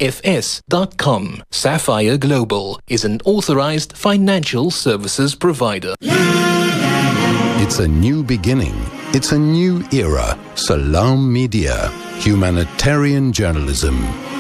ifs.com. Sapphire Global is an authorized financial services provider. It's a new beginning. It's a new era. Salam Media. Humanitarian journalism.